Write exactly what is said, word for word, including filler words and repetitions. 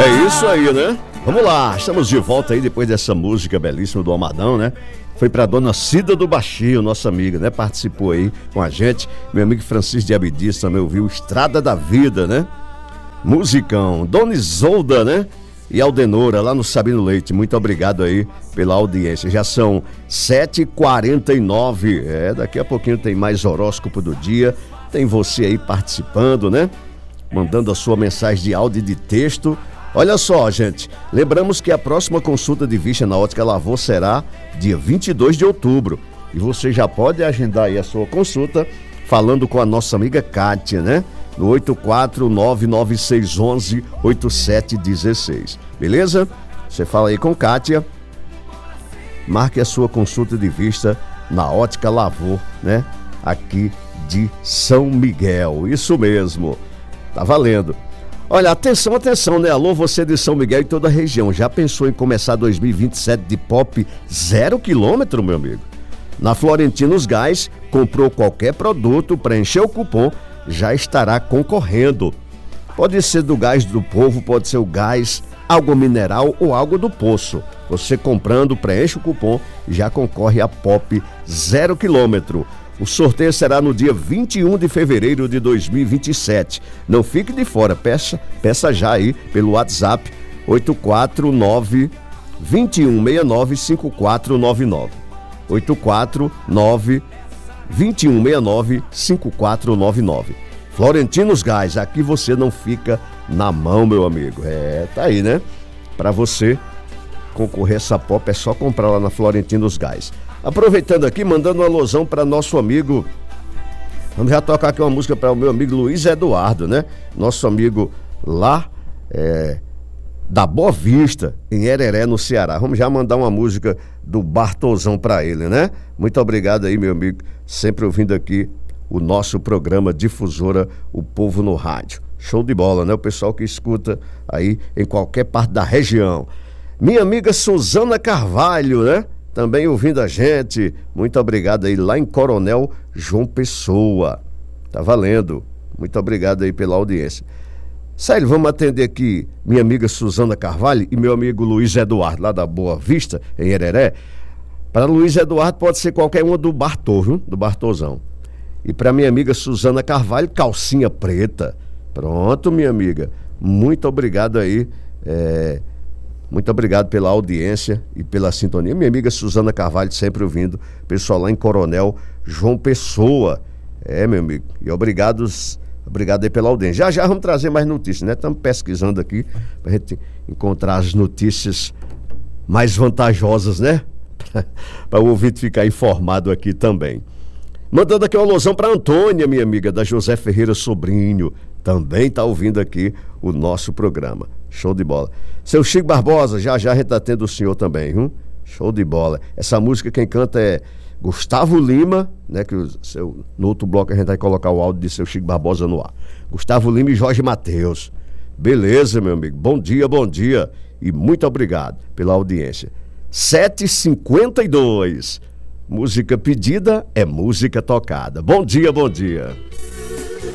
É isso aí, né? Vamos lá, estamos de volta aí depois dessa música belíssima do Amadão, né? Foi pra dona Cida do Baixio, nossa amiga, né? Participou aí com a gente. Meu amigo Francisco de Abdias também ouviu Estrada da Vida, né? Musicão. Dona Isolda, né? E Aldenora, lá no Sabino Leite. Muito obrigado aí pela audiência. Já são sete e quarenta e nove. É, daqui a pouquinho tem mais horóscopo do dia. Tem você aí participando, né? Mandando a sua mensagem de áudio e de texto. Olha só, gente, lembramos que a próxima consulta de vista na Ótica Lavor será dia vinte e dois de outubro. E você já pode agendar aí a sua consulta falando com a nossa amiga Kátia, né? No oito quatro nove nove seis um um oito sete um seis. Beleza? Você fala aí com Kátia. Marque a sua consulta de vista na Ótica Lavor, né? Aqui de São Miguel. Isso mesmo. Tá valendo. Olha, atenção, atenção, né? Alô, você de São Miguel e toda a região. Já pensou em começar dois mil e vinte e sete de pop zero quilômetro, meu amigo? Na Florentinos Gás, comprou qualquer produto, preencher o cupom, já estará concorrendo. Pode ser do gás do povo, pode ser o gás, água mineral ou água do poço. Você comprando, preenche o cupom, já concorre a pop zero quilômetro. O sorteio será no dia vinte e um de fevereiro de dois mil e vinte e sete. Não fique de fora, peça, peça já aí pelo WhatsApp oito quatro nove, dois um seis nove, cinco quatro nove nove. oito quatro nove, dois um seis nove, cinco quatro nove nove. Florentinos Gás, aqui você não fica na mão, meu amigo. É, tá aí, né? Para você concorrer essa pop é só comprar lá na Florentinos Gás. Aproveitando aqui, mandando uma alusão para nosso amigo. Vamos já tocar aqui uma música para o meu amigo Luiz Eduardo, né? Nosso amigo lá é, da Boa Vista, em Hereré, no Ceará. Vamos já mandar uma música do Bartolzão para ele, né? Muito obrigado aí, meu amigo, sempre ouvindo aqui o nosso programa Difusora, o Povo no Rádio. Show de bola, né? O pessoal que escuta aí em qualquer parte da região. Minha amiga Suzana Carvalho, né? Também ouvindo a gente, muito obrigado aí lá em Coronel João Pessoa, tá valendo, muito obrigado aí pela audiência. Sério, vamos atender aqui minha amiga Suzana Carvalho e meu amigo Luiz Eduardo, lá da Boa Vista, em Hereré. Para Luiz Eduardo pode ser qualquer uma do Bartô, viu? Do Bartôzão. E para minha amiga Suzana Carvalho, calcinha preta. Pronto, minha amiga, muito obrigado aí, é... Muito obrigado pela audiência e pela sintonia. Minha amiga Suzana Carvalho sempre ouvindo. Pessoal lá em Coronel João Pessoa. É, meu amigo. E obrigado, obrigado aí pela audiência. Já já vamos trazer mais notícias, né? Estamos pesquisando aqui para a gente encontrar as notícias mais vantajosas, né? Para o ouvinte ficar informado aqui também. Mandando aqui uma alusão para Antônia, minha amiga, da José Ferreira Sobrinho. Também está ouvindo aqui o nosso programa. Show de bola. Seu Chico Barbosa, já já a gente tá tendo o senhor também, viu? Show de bola. Essa música quem canta é Gustavo Lima, né? Que o seu, no outro bloco a gente vai colocar o áudio de seu Chico Barbosa no ar. Gustavo Lima e Jorge Mateus. Beleza, meu amigo. Bom dia, bom dia. E muito obrigado pela audiência. sete e cinquenta e dois. Música pedida é música tocada. Bom dia, bom dia.